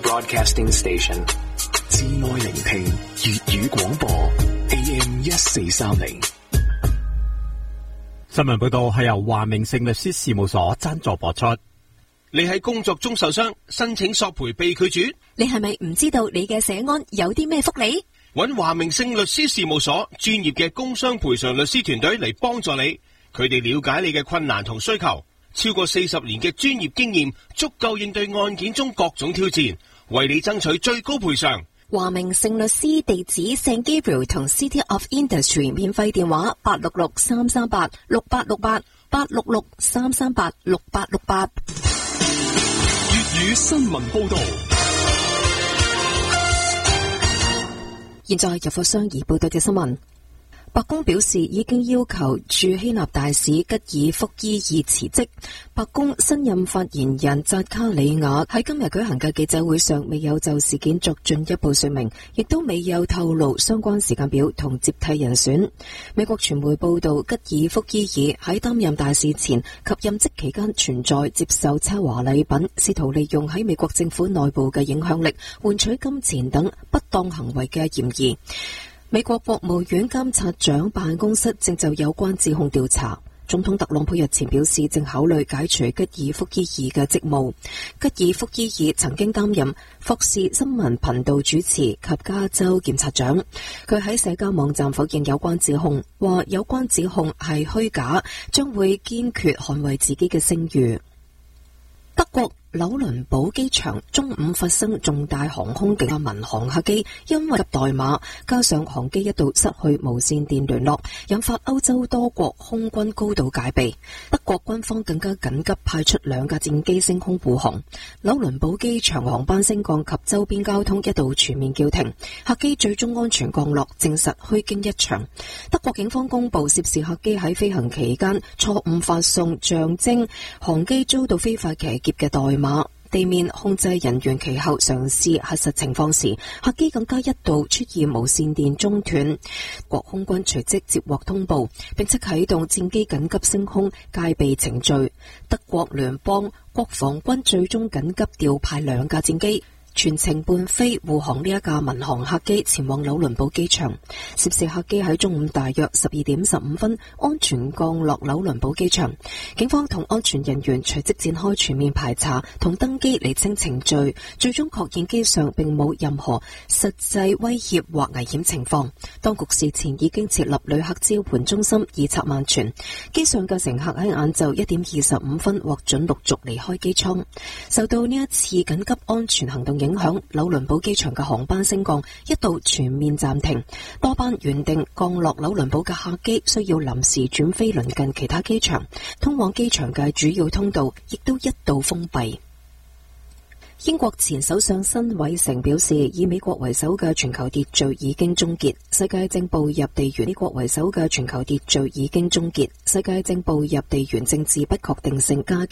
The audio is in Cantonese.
Broadcasting Station， 至愛聆聽粵語廣播 AM 1430。 新聞報道係由華明勝律師事務所贊助播出。 你喺工作中受傷，申請索賠被拒絕， 你係咪唔知道你嘅社安有啲咩福利？ 揾華明勝律師事務所專業嘅工傷賠償律師團隊嚟幫助你，佢哋了解你嘅困難同需求，超過40年嘅專業經驗，足夠應對案件中各種挑戰，為你爭取最高賠償。 華明勝律師地址 St Gabriel 同 City of Industry， 免費電話866-338-6868 866-338-6868。 粵語新聞報道。 現在入貨商而報道嘅新聞。白宮表示已經要求駐希臘大使吉爾福伊爾辭職。白宮新任發言人扎卡里亞喺今日舉行嘅記者會上未有就事件作進一步說明，亦都未有透露相關時間表同接替人選。美國傳媒報道，吉爾福伊爾喺擔任大使前及任職期間存在接受奢華禮品，試圖利用喺美國政府內部嘅影響力換取金錢等不當行為嘅嫌疑。美國國務院監察長辦公室正就有關指控調查。總統特朗普日前表示，正考慮解除吉爾福伊爾嘅職務。吉爾福伊爾曾經擔任霍士新聞頻道主持及加州檢察長。佢喺社交網站否認有關指控，話有關指控係虛假，將會堅決捍衛自己嘅聲譽。德國紐倫堡機場中午發生重大航空嘅民航客機因為代碼，加上航機一度失去無線電聯絡，引發歐洲多國空軍高度戒備。德國軍方更加緊急派出2架戰機升空護航。紐倫堡機場航班升降及周邊交通一度全面叫停，客機最終安全降落，證實虛驚一場。德國警方公布涉事客機喺飛行期間錯誤發送象徵航機遭到非法騎劫嘅代碼。地面控制人員其後嘗試核實情況時，客機更加一度出現無線電中斷。國空軍隨即接獲通報，並且啟動戰機緊急升空戒備程序。德國聯邦國防軍最終緊急調派2架戰機，全程伴飛護航呢一架民航客機前往紐倫堡機場。涉事客機喺中午大約12點15分安全降落紐倫堡機場。警方同安全人員隨即展開全面排查同登機釐清程序，最終確認機上並冇任何實際威脅或危險情況。當局事前已經設立旅客支援中心以策萬全。機上嘅乘客喺晏晝1點25分獲准陸續離開機艙。受到呢一次緊急安全行動影響，紐倫堡機場嘅航班升降一度全面暫停，多班原定降落紐倫堡嘅客機需要臨時轉飛鄰近其他機場，通往機場嘅主要通道亦都一度封閉。英國前首相辛偉誠表示，以美國為首嘅全球秩序已經終結，世界正步入地緣美國為首嘅全球秩序已經終結，世界正步入地緣政治不確定性加